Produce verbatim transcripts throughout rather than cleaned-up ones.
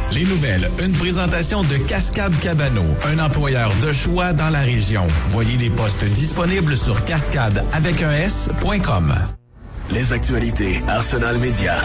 Les nouvelles, une présentation de Cascade Cabano, un employeur de choix dans la région. Voyez les postes disponibles sur cascade avec un S point com. Les actualités Arsenal Média.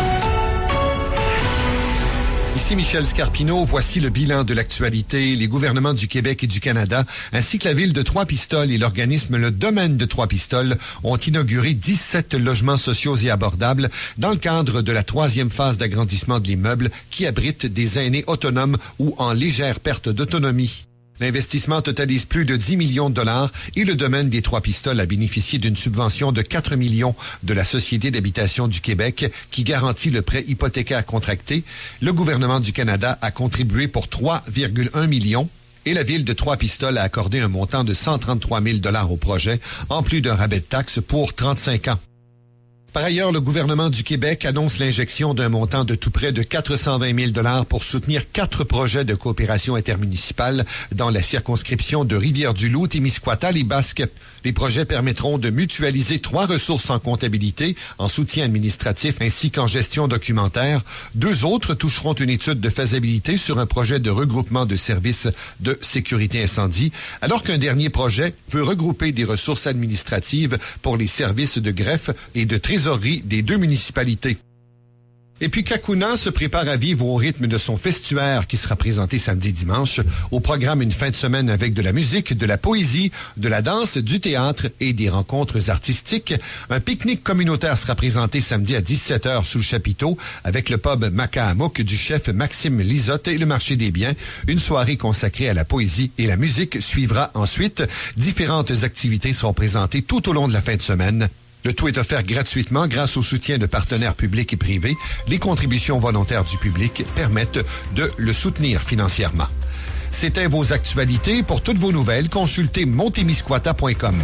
Ici Michel Scarpino, voici le bilan de l'actualité. Les gouvernements du Québec et du Canada, ainsi que la ville de Trois-Pistoles et l'organisme Le Domaine de Trois-Pistoles ont inauguré dix-sept logements sociaux et abordables dans le cadre de la troisième phase d'agrandissement de l'immeuble qui abrite des aînés autonomes ou en légère perte d'autonomie. L'investissement totalise plus de dix millions de dollars et le domaine des Trois-Pistoles a bénéficié d'une subvention de quatre millions de la Société d'habitation du Québec qui garantit le prêt hypothécaire contracté. Le gouvernement du Canada a contribué pour trois virgule un millions et la ville de Trois-Pistoles a accordé un montant de cent trente-trois mille dollars au projet, en plus d'un rabais de taxes pour trente-cinq ans. Par ailleurs, le gouvernement du Québec annonce l'injection d'un montant de tout près de quatre cent vingt mille dollars pour soutenir quatre projets de coopération intermunicipale dans la circonscription de Rivière-du-Loup, Témiscouata, les Basques. Les projets permettront de mutualiser trois ressources en comptabilité, en soutien administratif ainsi qu'en gestion documentaire. Deux autres toucheront une étude de faisabilité sur un projet de regroupement de services de sécurité incendie, alors qu'un dernier projet veut regrouper des ressources administratives pour les services de greffe et de trésorerie des deux municipalités. Et puis Kakuna se prépare à vivre au rythme de son festuaire qui sera présenté samedi et dimanche. Au programme, une fin de semaine avec de la musique, de la poésie, de la danse, du théâtre et des rencontres artistiques. Un pique-nique communautaire sera présenté samedi à dix-sept heures sous le chapiteau avec le pub Macahamouk du chef Maxime Lisotte et le marché des biens. Une soirée consacrée à la poésie et la musique suivra ensuite. Différentes activités seront présentées tout au long de la fin de semaine. Le tout est offert gratuitement grâce au soutien de partenaires publics et privés. Les contributions volontaires du public permettent de le soutenir financièrement. C'était vos actualités. Pour toutes vos nouvelles, consultez montemiscouata point com.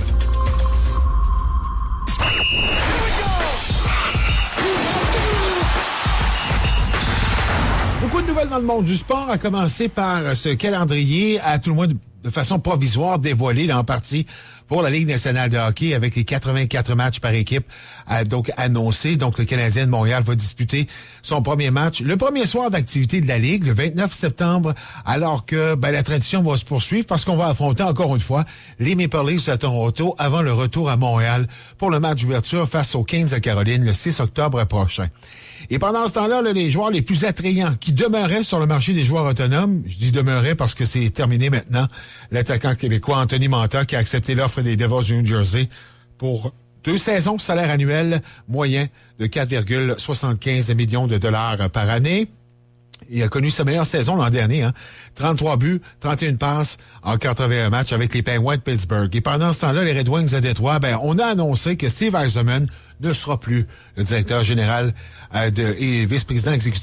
Beaucoup de nouvelles dans le monde du sport, à commencer par ce calendrier, à tout le moins de façon provisoire dévoilé là, en partie pour la Ligue nationale de hockey avec les quatre-vingt-quatre matchs par équipe euh, donc annoncés. Donc, le Canadien de Montréal va disputer son premier match le premier soir d'activité de la Ligue, le vingt-neuf septembre, alors que ben, la tradition va se poursuivre parce qu'on va affronter encore une fois les Maple Leafs à Toronto avant le retour à Montréal pour le match d'ouverture face aux Kings de Caroline le six octobre prochain. Et pendant ce temps-là, là, les joueurs les plus attrayants qui demeuraient sur le marché des joueurs autonomes, je dis demeuraient parce que c'est terminé maintenant, l'attaquant québécois Anthony Mantha qui a accepté l'offre des Devils du New Jersey pour deux saisons, salaire annuel moyen de quatre virgule soixante-quinze millions de dollars par année. Il a connu sa meilleure saison l'an dernier, hein. trente-trois buts, trente et une passes en quatre-vingt-un matchs avec les Penguins de Pittsburgh. Et pendant ce temps-là, les Red Wings de Détroit, ben, on a annoncé que Steve Yzerman ne sera plus le directeur général euh, de, et vice-président exécutif